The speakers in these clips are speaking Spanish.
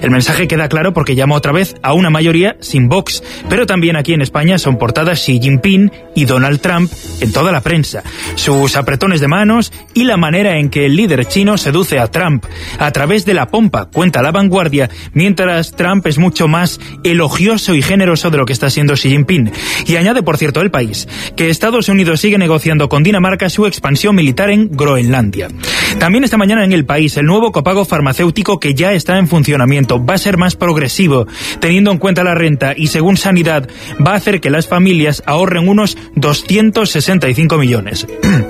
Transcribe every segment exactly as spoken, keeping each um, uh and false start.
El mensaje queda claro porque llama otra vez a una mayoría sin Vox, pero también aquí en España son portadas Xi Jinping y Donald Trump en toda la prensa. Sus apretones de manos y la manera en que el líder chino seduce a Trump a través de la pompa, cuenta La Vanguardia, mientras Trump es mucho más elogioso y generoso de lo que está siendo Xi Jinping. Y añade, por cierto, El País, que Estados Unidos sigue negociando con Dinamarca su expansión militar en Groenlandia. También esta mañana en El País, el nuevo copago farmacéutico que ya está en funcionamiento va a ser más progresivo, teniendo en cuenta la renta, y según Sanidad va a hacer que las familias ahorren unos doscientos sesenta y cinco millones.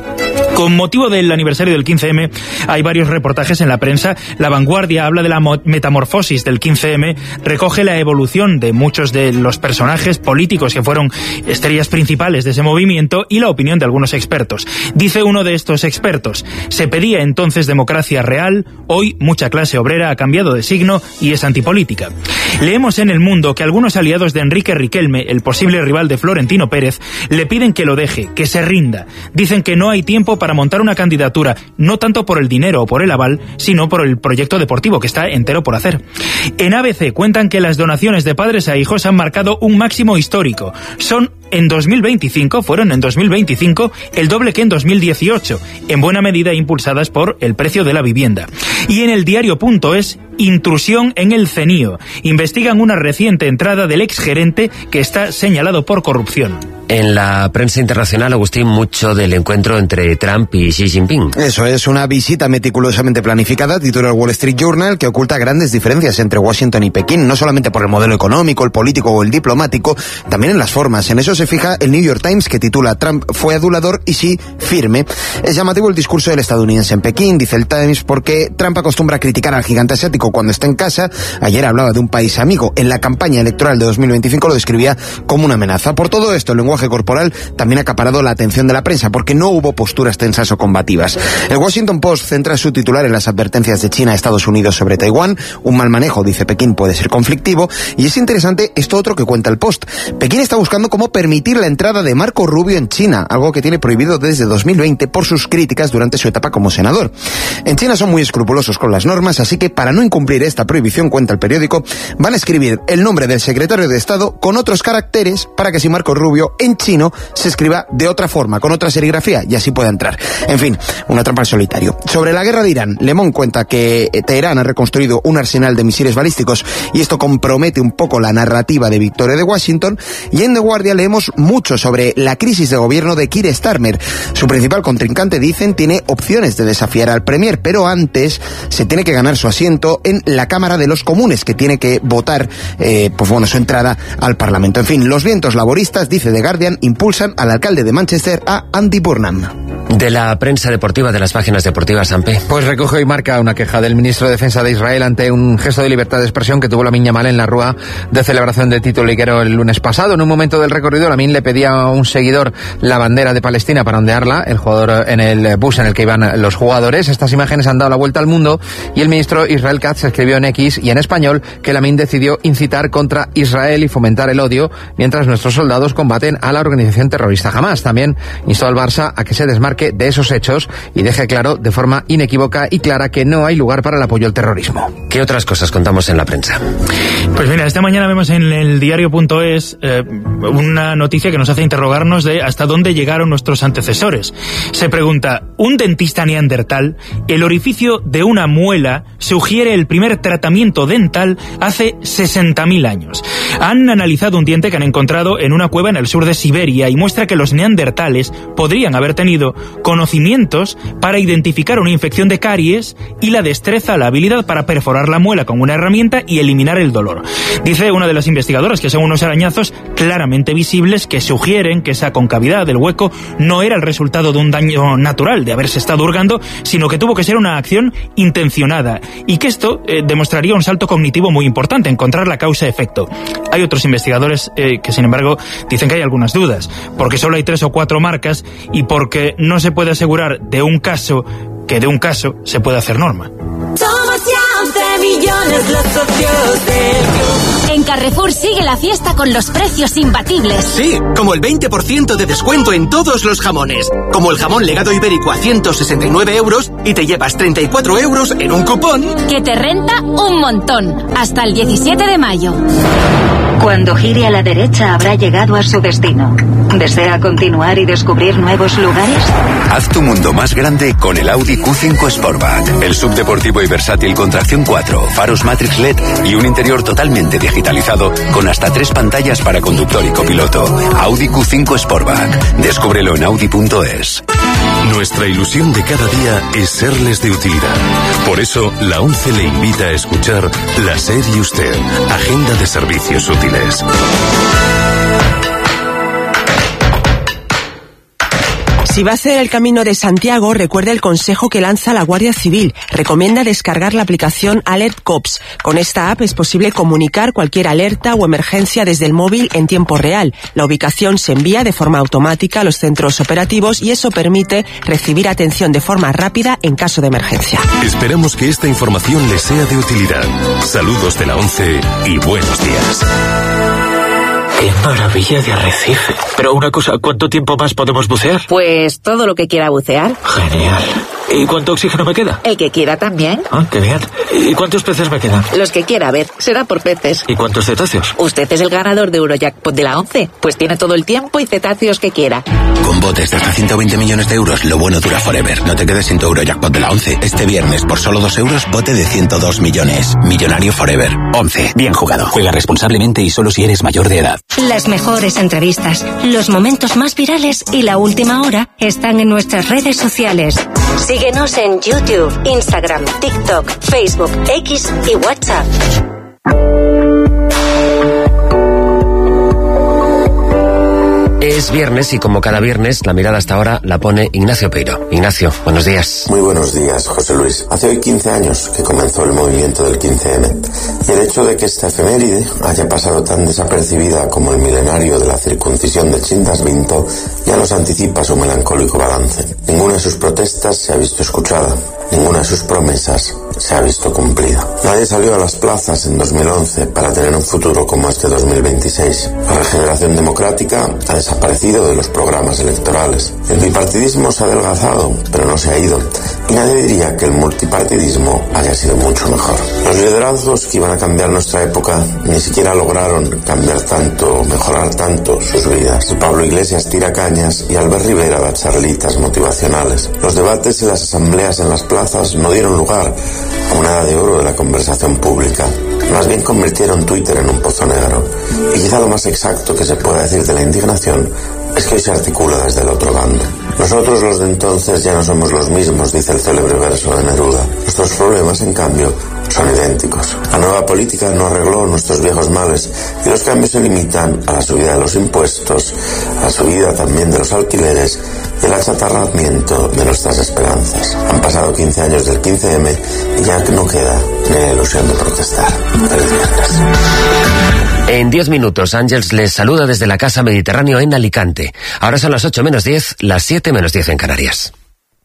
Con motivo del aniversario del quince eme, hay varios reportajes en la prensa. La Vanguardia habla de la metamorfosis del quince eme, recoge la evolución de muchos de los personajes políticos que fueron estrellas principales de ese movimiento y la opinión de algunos expertos. Dice uno de estos expertos: se pedía entonces democracia real, hoy mucha clase obrera ha cambiado de signo y es antipolítica. Leemos en El Mundo que algunos aliados de Enrique Riquelme, el posible rival de Florentino Pérez, le piden que lo deje, que se rinda. Dicen que no hay tiempo para montar una candidatura, no tanto por el dinero o por el aval, sino por el proyecto deportivo que está entero por hacer. En A B C cuentan que las donaciones de padres a hijos han marcado un máximo histórico. Son en dos mil veinticinco, fueron en dos mil veinticinco el doble que en dos mil dieciocho, en buena medida impulsadas por el precio de la vivienda. Y en el diario punto es, intrusión en el CENIO. Investigan una reciente entrada del exgerente que está señalado por corrupción. En la prensa internacional, Agustín, mucho del encuentro entre Trump y Xi Jinping. Eso es, una visita meticulosamente planificada, titula el Wall Street Journal, que oculta grandes diferencias entre Washington y Pekín, no solamente por el modelo económico, el político o el diplomático, también en las formas. En eso se fija el New York Times, que titula Trump fue adulador y Xi firme. Es llamativo el discurso del estadounidense en Pekín, dice el Times, porque Trump acostumbra a criticar al gigante asiático cuando está en casa. Ayer hablaba de un país amigo. En la campaña electoral de dos mil veinticinco lo describía como una amenaza. Por todo esto, el lenguaje corporal también ha acaparado la atención de la prensa, porque no hubo posturas tensas o combativas. El Washington Post centra su titular en las advertencias de China a Estados Unidos sobre Taiwán. Un mal manejo, dice Pekín, puede ser conflictivo. Y es interesante esto otro que cuenta el Post. Pekín está buscando cómo permitir la entrada de Marco Rubio en China, algo que tiene prohibido desde dos mil veinte por sus críticas durante su etapa como senador. En China son muy escrupulosos con las normas, así que para no incumplir esta prohibición, cuenta el periódico, van a escribir el nombre del secretario de Estado con otros caracteres para que si Marco Rubio en chino se escriba de otra forma, con otra serigrafía, y así pueda entrar. En fin, una trampa al solitario. Sobre la guerra de Irán, Le Monde cuenta que Teherán ha reconstruido un arsenal de misiles balísticos y esto compromete un poco la narrativa de victoria de Washington. Y en The Guardian leemos mucho sobre la crisis de gobierno de Keir Starmer. Su principal contrincante, dicen, tiene opciones de desafiar al Premier, pero antes se tiene que ganar su asiento en la Cámara de los Comunes, que tiene que votar eh, pues bueno, su entrada al Parlamento. En fin, los vientos laboristas, dice The Guardian, impulsan al alcalde de Manchester, a Andy Burnham. De la prensa deportiva, de las páginas deportivas, Sampe. Pues recoge y marca una queja del ministro de Defensa de Israel ante un gesto de libertad de expresión que tuvo Lamine Yamal en la rúa de celebración de título liguero el lunes pasado. En un momento del recorrido, Lamine le pedía a un seguidor la bandera de Palestina para ondearla, el jugador en el bus en el que iban los jugadores. Estas imágenes han dado la vuelta al mundo y el ministro Israel Katz escribió en X y en español que Lamine decidió incitar contra Israel y fomentar el odio mientras nuestros soldados combaten a la organización terrorista Hamas. También instó al Barça a que se desmarque de esos hechos y deje claro de forma inequívoca y clara que no hay lugar para el apoyo al terrorismo. ¿Qué otras cosas contamos en la prensa? Pues mira, esta mañana vemos en el diario punto es eh, una noticia que nos hace interrogarnos de hasta dónde llegaron nuestros antecesores. Se pregunta, ¿un dentista neandertal? El orificio de una muela sugiere el primer tratamiento dental hace sesenta mil años. Han analizado un diente que han encontrado en una cueva en el sur de Siberia y muestra que los neandertales podrían haber tenido conocimientos para identificar una infección de caries y la destreza, la habilidad para perforar la muela con una herramienta y eliminar el dolor. Dice una de las investigadoras que son unos arañazos claramente visibles que sugieren que esa concavidad del hueco no era el resultado de un daño natural, de haberse estado hurgando, sino que tuvo que ser una acción intencionada y que esto eh, demostraría un salto cognitivo muy importante, encontrar la causa-efecto. Hay otros investigadores eh, que, sin embargo, dicen que hay algunas dudas, porque solo hay tres o cuatro marcas y porque no se puede asegurar de un caso que de un caso se puede hacer norma. Somos ya once millones los socios del club. En Carrefour sigue la fiesta con los precios imbatibles. Sí, como el veinte por ciento de descuento en todos los jamones. Como el jamón legado ibérico a ciento sesenta y nueve euros y te llevas treinta y cuatro euros en un cupón que te renta un montón. Hasta el diecisiete de mayo. Cuando gire a la derecha habrá llegado a su destino. ¿Desea continuar y descubrir nuevos lugares? Haz tu mundo más grande con el Audi Q cinco Sportback. El subdeportivo y versátil con tracción cuatro, faros Matrix L E D y un interior totalmente digitalizado con hasta tres pantallas para conductor y copiloto. Audi Q cinco Sportback. Descúbrelo en audi punto es. Nuestra ilusión de cada día es serles de utilidad. Por eso, la ONCE le invita a escuchar La SER y Usted, Agenda de Servicios Útiles. Si va a hacer el Camino de Santiago, recuerde el consejo que lanza la Guardia Civil. Recomienda descargar la aplicación Alert Cops. Con esta app es posible comunicar cualquier alerta o emergencia desde el móvil en tiempo real. La ubicación se envía de forma automática a los centros operativos y eso permite recibir atención de forma rápida en caso de emergencia. Esperamos que esta información les sea de utilidad. Saludos de la ONCE y buenos días. ¡Qué maravilla de arrecife! Pero una cosa, ¿cuánto tiempo más podemos bucear? Pues todo lo que quiera bucear. Genial. ¿Y cuánto oxígeno me queda? El que quiera también. Ah, qué bien. ¿Y cuántos peces me quedan? Los que quiera, a ver, será por peces. ¿Y cuántos cetáceos? Usted es el ganador de Eurojackpot de la ONCE, pues tiene todo el tiempo y cetáceos que quiera. Con botes de hasta ciento veinte millones de euros, lo bueno dura forever. No te quedes sin tu Eurojackpot de la ONCE. Este viernes, por solo dos euros, bote de ciento dos millones. Millonario forever. ONCE. Bien jugado. Juega responsablemente y solo si eres mayor de edad. Las mejores entrevistas, los momentos más virales y la última hora están en nuestras redes sociales. Síguenos en YouTube, Instagram, TikTok, Facebook, X y WhatsApp. Es viernes y como cada viernes la mirada hasta ahora la pone Ignacio Peiro. Ignacio, buenos días. Muy buenos días, José Luis. Hace hoy quince años que comenzó el movimiento del quince eme y el hecho de que esta efeméride haya pasado tan desapercibida como el milenario de la circuncisión de Chindas Vinto ya nos anticipa su melancólico balance. Ninguna de sus protestas se ha visto escuchada, ninguna de sus promesas se ha visto cumplida. Nadie salió a las plazas en dos mil once para tener un futuro como este dos mil veintiséis. La regeneración democrática ha desaparecido de los programas electorales. El bipartidismo se ha adelgazado, pero no se ha ido. Y nadie diría que el multipartidismo haya sido mucho mejor. Los liderazgos que iban a cambiar nuestra época ni siquiera lograron cambiar tanto, mejorar tanto sus vidas. Pablo Iglesias tira cañas y Albert Rivera da charlitas motivacionales. Los debates y las asambleas en las plazas no dieron lugar a una edad de oro de la conversación pública. Más bien convirtieron Twitter en un pozo negro. Y quizá lo más exacto que se pueda decir de la indignación es que hoy se articula desde el otro bando. Nosotros los de entonces ya no somos los mismos, dice el célebre verso de Neruda. Nuestros problemas, en cambio, son idénticos. La nueva política no arregló nuestros viejos males y los cambios se limitan a la subida de los impuestos, a la subida también de los alquileres y el achatarramiento de nuestras esperanzas. Han pasado quince años del quince eme y ya no queda ni la ilusión de protestar. Feliz viernes. En diez minutos, Ángels les saluda desde la Casa Mediterráneo en Alicante. Ahora son las ocho menos diez, las siete menos diez en Canarias.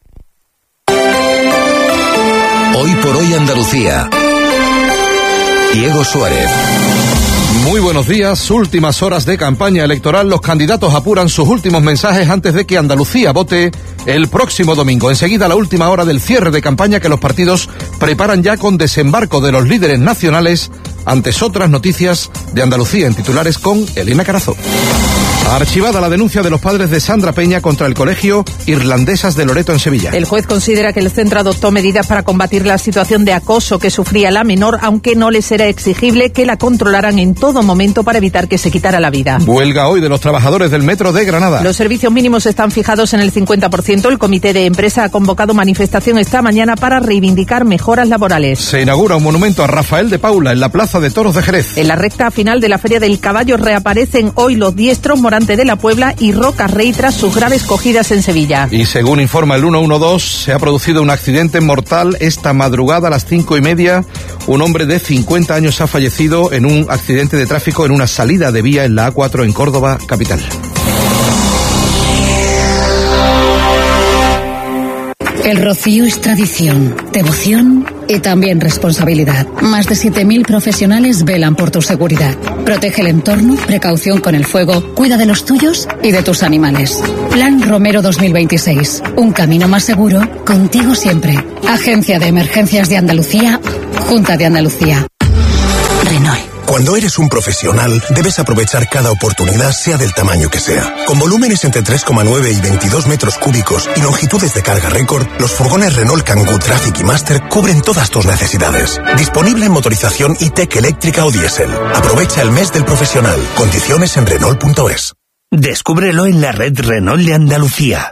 Hoy por hoy Andalucía. Diego Suárez. Muy buenos días. Últimas horas de campaña electoral. Los candidatos apuran sus últimos mensajes antes de que Andalucía vote el próximo domingo. Enseguida la última hora del cierre de campaña que los partidos preparan ya con desembarco de los líderes nacionales. Antes otras noticias de Andalucía en titulares con Elena Carazo. Archivada la denuncia de los padres de Sandra Peña contra el Colegio Irlandesas de Loreto en Sevilla. El juez considera que el centro adoptó medidas para combatir la situación de acoso que sufría la menor, aunque no les era exigible que la controlaran en todo momento para evitar que se quitara la vida. Huelga hoy de los trabajadores del metro de Granada. Los servicios mínimos están fijados en el cincuenta por ciento. El comité de empresa ha convocado manifestación esta mañana para reivindicar mejoras laborales. Se inaugura un monumento a Rafael de Paula en la Plaza de Toros de Jerez. En la recta final de la Feria del Caballo reaparecen hoy los diestros Morante de la Puebla y Roca Rey tras sus graves cogidas en Sevilla. Y según informa el ciento doce, se ha producido un accidente mortal esta madrugada a las cinco y media. Un hombre de cincuenta años ha fallecido en un accidente de tráfico en una salida de vía en la A cuatro en Córdoba, capital. El Rocío es tradición, devoción y también responsabilidad. Más de siete mil profesionales velan por tu seguridad. Protege el entorno, precaución con el fuego, cuida de los tuyos y de tus animales. Plan Romero dos mil veintiséis. Un camino más seguro, contigo siempre. Agencia de Emergencias de Andalucía, Junta de Andalucía. Renault. Cuando eres un profesional, debes aprovechar cada oportunidad, sea del tamaño que sea. Con volúmenes entre tres coma nueve y veintidós metros cúbicos y longitudes de carga récord, los furgones Renault Kangoo Traffic y Master cubren todas tus necesidades. Disponible en motorización E-Tech eléctrica o diésel. Aprovecha el mes del profesional. Condiciones en Renault punto es. Descúbrelo en la red Renault de Andalucía.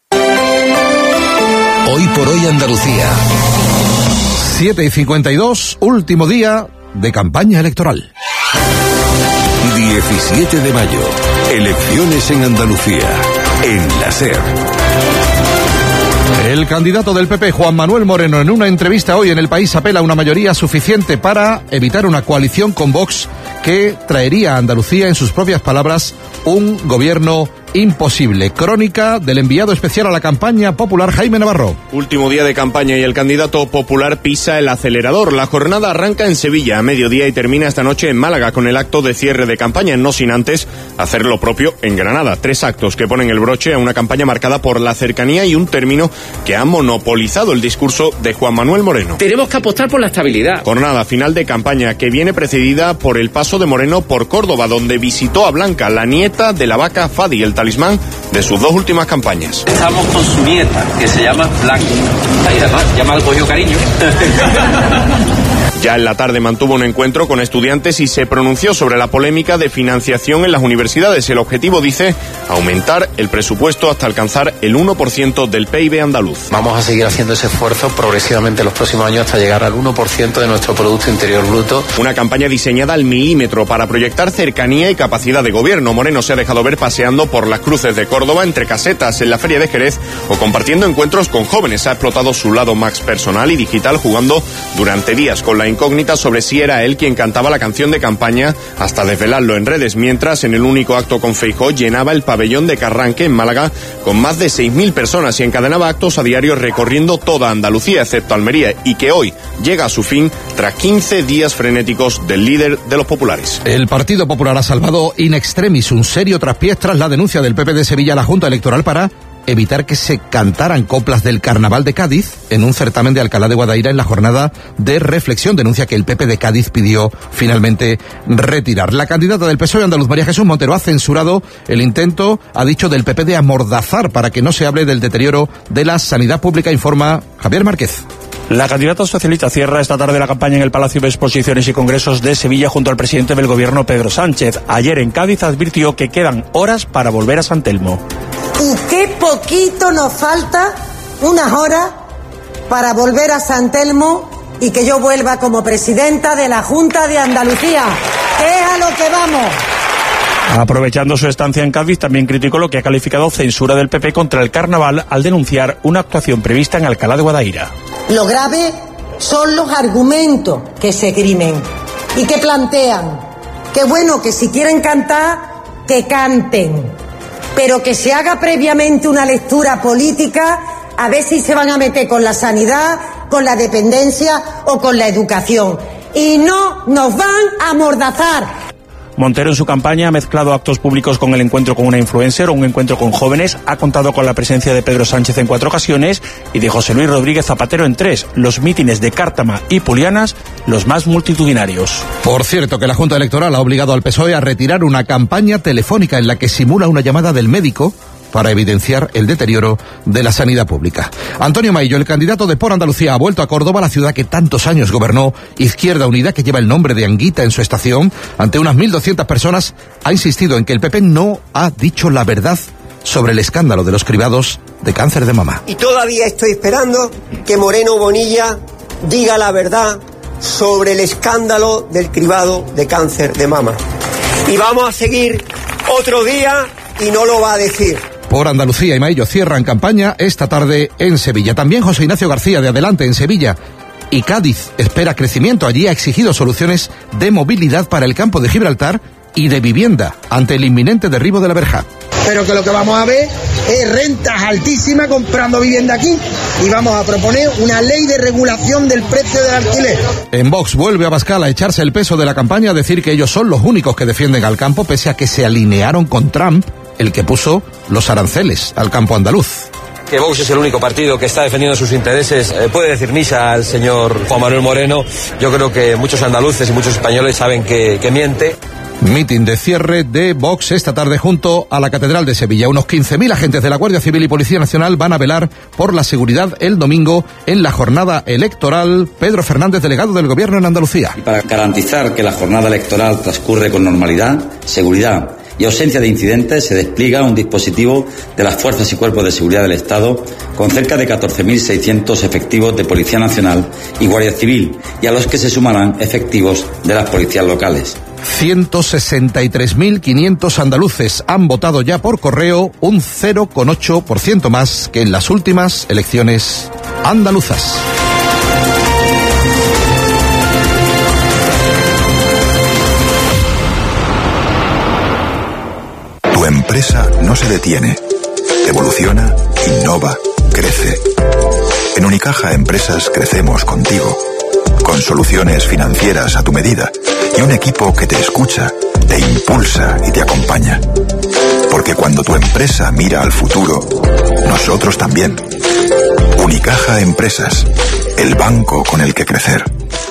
Hoy por hoy Andalucía. siete y cincuenta y dos, último día de campaña electoral. diecisiete de mayo. Elecciones en Andalucía. En la SER. El candidato del P P, Juan Manuel Moreno, en una entrevista hoy en El País apela a una mayoría suficiente para evitar una coalición con Vox que traería a Andalucía, en sus propias palabras, un gobierno imposible. Crónica del enviado especial a la campaña popular, Jaime Navarro. Último día de campaña y el candidato popular pisa el acelerador. La jornada arranca en Sevilla a mediodía y termina esta noche en Málaga con el acto de cierre de campaña, no sin antes hacer lo propio en Granada. Tres actos que ponen el broche a una campaña marcada por la cercanía y un término que ha monopolizado el discurso de Juan Manuel Moreno. Tenemos que apostar por la estabilidad. Jornada final de campaña que viene precedida por el paso de Moreno por Córdoba, donde visitó a Blanca, la nieta de la vaca Fadi, el talismán de sus dos últimas campañas. Estamos con su nieta, que se llama Blanca. Ahí además, ya me ha cogido cariño. Ya en la tarde mantuvo un encuentro con estudiantes y se pronunció sobre la polémica de financiación en las universidades. El objetivo, dice, aumentar el presupuesto hasta alcanzar el uno por ciento del P I B andaluz. Vamos a seguir haciendo ese esfuerzo progresivamente en los próximos años hasta llegar al uno por ciento de nuestro Producto Interior Bruto. Una campaña diseñada al milímetro para proyectar cercanía y capacidad de gobierno. Moreno se ha dejado ver paseando por las cruces de Córdoba, entre casetas, en la Feria de Jerez o compartiendo encuentros con jóvenes. Ha explotado su lado más personal y digital, jugando durante días con la incógnita sobre si era él quien cantaba la canción de campaña, hasta desvelarlo en redes, mientras en el único acto con Feijóo llenaba el pabellón de Carranque en Málaga con más de seis mil personas y encadenaba actos a diario recorriendo toda Andalucía excepto Almería, y que hoy llega a su fin tras quince días frenéticos del líder de los populares. El Partido Popular ha salvado in extremis un serio traspiés tras la denuncia del P P de Sevilla a la Junta Electoral para evitar que se cantaran coplas del Carnaval de Cádiz en un certamen de Alcalá de Guadaira en la jornada de reflexión. Denuncia que el P P de Cádiz pidió finalmente retirar. La candidata del P S O E andaluz, María Jesús Montero, ha censurado el intento, ha dicho, del P P de amordazar para que no se hable del deterioro de la sanidad pública, informa Javier Márquez. La candidata socialista cierra esta tarde la campaña en el Palacio de Exposiciones y Congresos de Sevilla junto al presidente del gobierno, Pedro Sánchez. Ayer en Cádiz advirtió que quedan horas para volver a San Telmo. Y qué poquito nos falta, unas horas, para volver a San Telmo y que yo vuelva como presidenta de la Junta de Andalucía, que es a lo que vamos. Aprovechando su estancia en Cádiz, también criticó lo que ha calificado censura del P P contra el carnaval al denunciar una actuación prevista en Alcalá de Guadaira. Lo grave son los argumentos que se esgrimen y que plantean. Que bueno, que si quieren cantar, que canten, pero que se haga previamente una lectura política a ver si se van a meter con la sanidad, con la dependencia o con la educación. Y no nos van a amordazar. Montero en su campaña ha mezclado actos públicos con el encuentro con una influencer o un encuentro con jóvenes, ha contado con la presencia de Pedro Sánchez en cuatro ocasiones y de José Luis Rodríguez Zapatero en tres, los mítines de Cártama y Pulianas los más multitudinarios. Por cierto, que la Junta Electoral ha obligado al P S O E a retirar una campaña telefónica en la que simula una llamada del médico para evidenciar el deterioro de la sanidad pública. Antonio Maillo, el candidato de Por Andalucía, ha vuelto a Córdoba, la ciudad que tantos años gobernó. Izquierda Unida, que lleva el nombre de Anguita en su estación, ante unas mil doscientas personas, ha insistido en que el P P no ha dicho la verdad sobre el escándalo de los cribados de cáncer de mama. Y todavía estoy esperando que Moreno Bonilla diga la verdad sobre el escándalo del cribado de cáncer de mama. Y vamos a seguir otro día y no lo va a decir. Por Andalucía y Maillo cierran campaña esta tarde en Sevilla. También José Ignacio García de Adelante en Sevilla. Y Cádiz espera crecimiento. Allí ha exigido soluciones de movilidad para el campo de Gibraltar y de vivienda ante el inminente derribo de la verja. pero que lo que vamos a ver es rentas altísimas comprando vivienda aquí, y vamos a proponer una ley de regulación del precio del alquiler. En Vox vuelve Abascal a echarse el peso de la campaña, a decir que ellos son los únicos que defienden al campo, pese a que se alinearon con Trump, el que puso los aranceles al campo andaluz. Que Vox es el único partido que está defendiendo sus intereses, eh, puede decir misa al señor Juan Manuel Moreno. Yo creo que muchos andaluces y muchos españoles saben que, que miente. Mitin de cierre de Vox esta tarde junto a la Catedral de Sevilla. Unos quince mil agentes de la Guardia Civil y Policía Nacional van a velar por la seguridad el domingo en la jornada electoral. Pedro Fernández, delegado del Gobierno en Andalucía. Y para garantizar que la jornada electoral transcurre con normalidad, seguridad y ausencia de incidentes, se despliega un dispositivo de las fuerzas y cuerpos de seguridad del Estado con cerca de catorce mil seiscientos efectivos de Policía Nacional y Guardia Civil, y a los que se sumarán efectivos de las policías locales. ciento sesenta y tres mil quinientos andaluces han votado ya por correo, un cero coma ocho por ciento más que en las últimas elecciones andaluzas. Tu empresa no se detiene, evoluciona, innova, crece. En Unicaja Empresas crecemos contigo, con soluciones financieras a tu medida y un equipo que te escucha, te impulsa y te acompaña. Porque cuando tu empresa mira al futuro, nosotros también. Unicaja Empresas, el banco con el que crecer.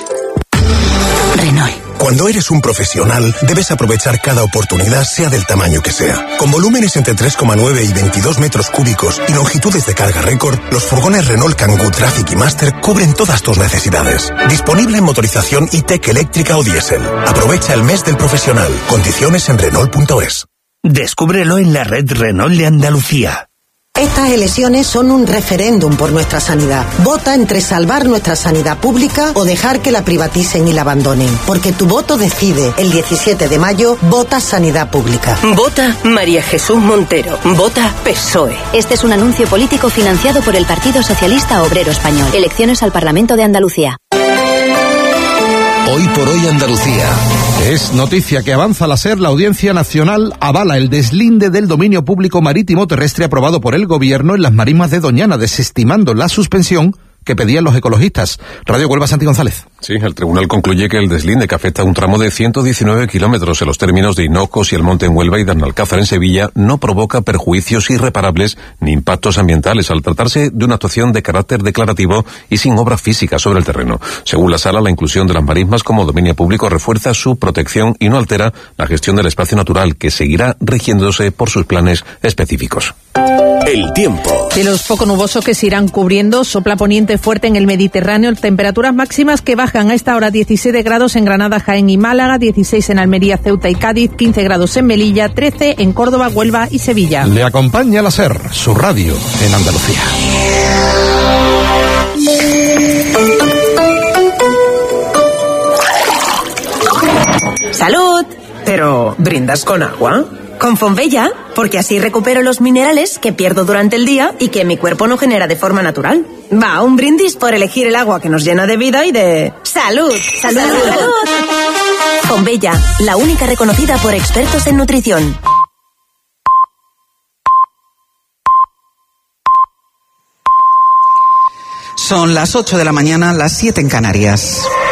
Renault. Cuando eres un profesional, debes aprovechar cada oportunidad, sea del tamaño que sea. Con volúmenes entre tres coma nueve y veintidós metros cúbicos y longitudes de carga récord, los furgones Renault Kangoo Traffic y Master cubren todas tus necesidades. Disponible en motorización e-tech eléctrica o diésel. Aprovecha el mes del profesional. Condiciones en Renault punto es. Descúbrelo en la red Renault de Andalucía. Estas elecciones son un referéndum por nuestra sanidad. Vota entre salvar nuestra sanidad pública o dejar que la privaticen y la abandonen. Porque tu voto decide. El diecisiete de mayo, vota sanidad pública. Vota María Jesús Montero. Vota P S O E. Este es un anuncio político financiado por el Partido Socialista Obrero Español. Elecciones al Parlamento de Andalucía. Hoy por hoy Andalucía. Es noticia que avanza la SER. La Audiencia Nacional avala el deslinde del dominio público marítimo terrestre aprobado por el Gobierno en las marismas de Doñana, desestimando la suspensión que pedían los ecologistas. Radio Huelva, Santi González. Sí, el tribunal concluye que el deslinde, que afecta a un tramo de ciento diecinueve kilómetros en los términos de Hinojos y el Monte en Huelva y de Analcázar en Sevilla, no provoca perjuicios irreparables ni impactos ambientales, al tratarse de una actuación de carácter declarativo y sin obra física sobre el terreno. Según la Sala, la inclusión de las marismas como dominio público refuerza su protección y no altera la gestión del espacio natural, que seguirá rigiéndose por sus planes específicos. El tiempo. Cielos poco nubosos que se irán cubriendo, sopla poniente fuerte en el Mediterráneo, temperaturas máximas que bajan a esta hora: diecisiete grados en Granada, Jaén y Málaga, dieciséis en Almería, Ceuta y Cádiz, quince grados en Melilla, trece en Córdoba, Huelva y Sevilla. Le acompaña la SER, su radio en Andalucía. ¡Salud! Pero, ¿brindas con agua? Con Fonbella, porque así recupero los minerales que pierdo durante el día y que mi cuerpo no genera de forma natural. Va, un brindis por elegir el agua que nos llena de vida y de... ¡Salud! ¡Salud! ¡Salud! ¡Salud! Fonbella, la única reconocida por expertos en nutrición. Son las ocho de la mañana, las siete en Canarias.